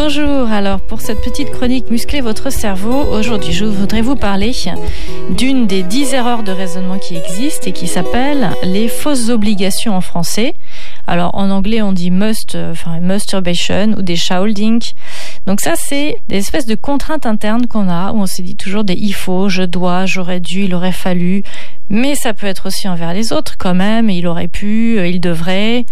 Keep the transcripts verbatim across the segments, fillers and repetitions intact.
Bonjour, alors pour cette petite chronique Muscler votre cerveau, aujourd'hui je voudrais vous parler d'une des dix erreurs de raisonnement qui existent et qui s'appelle les fausses obligations en français. Alors en anglais on dit must, enfin masturbation ou des shoulding. Donc ça c'est des espèces de contraintes internes qu'on a où on se dit toujours des il faut, je dois, j'aurais dû, il aurait fallu. Mais ça peut être aussi envers les autres quand même, il aurait pu, il devrait.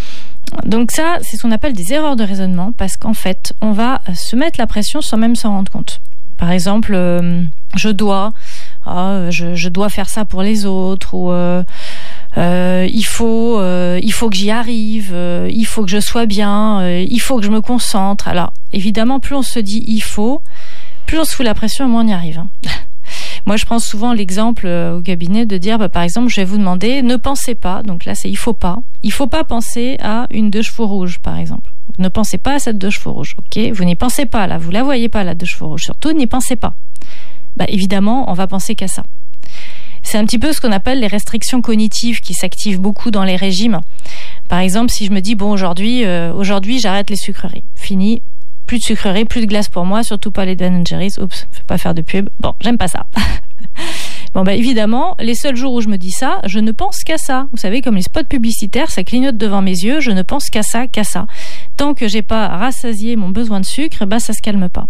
Donc ça, c'est ce qu'on appelle des erreurs de raisonnement parce qu'en fait, on va se mettre la pression sans même s'en rendre compte. Par exemple, euh, je dois, oh, je, je dois faire ça pour les autres ou euh, euh, il faut, euh, il faut que j'y arrive, euh, il faut que je sois bien, euh, il faut que je me concentre. Alors évidemment, plus on se dit il faut, plus on se fout la pression et moins on y arrive. Hein. Moi, je prends souvent l'exemple euh, au cabinet de dire, bah, par exemple, je vais vous demander, ne pensez pas, donc là, c'est il faut pas. Il faut pas penser à une deux chevaux rouge, par exemple. Ne pensez pas à cette deux chevaux rouge, ok? Vous n'y pensez pas, là, vous la voyez pas, la deux chevaux rouge. Surtout, n'y pensez pas. Bah, évidemment, on va penser qu'à ça. C'est un petit peu ce qu'on appelle les restrictions cognitives qui s'activent beaucoup dans les régimes. Par exemple, si je me dis, bon, aujourd'hui, euh, aujourd'hui, j'arrête les sucreries. Fini. Plus de sucreries, plus de glace pour moi, surtout pas les Ben and Jerry's. Oups, je vais pas faire de pub. Bon, j'aime pas ça. Bon, bah évidemment, les seuls jours où je me dis ça, je ne pense qu'à ça. Vous savez, comme les spots publicitaires, ça clignote devant mes yeux, je ne pense qu'à ça, qu'à ça. Tant que j'ai pas rassasié mon besoin de sucre, bah ça se calme pas.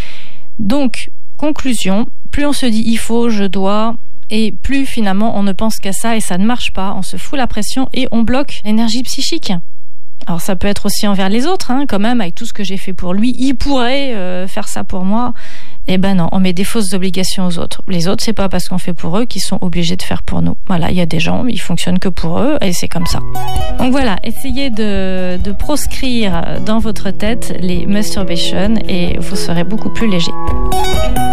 Donc, conclusion, plus on se dit il faut, je dois, et plus finalement on ne pense qu'à ça et ça ne marche pas, on se fout la pression et on bloque l'énergie psychique. Alors ça peut être aussi envers les autres, hein, quand même, avec tout ce que j'ai fait pour lui, il pourrait euh, faire ça pour moi. Eh ben non, on met des fausses obligations aux autres. Les autres, c'est pas parce qu'on fait pour eux qu'ils sont obligés de faire pour nous. Voilà, il y a des gens, ils fonctionnent que pour eux, et c'est comme ça. Donc voilà, essayez de, de proscrire dans votre tête les masturbations et vous serez beaucoup plus léger.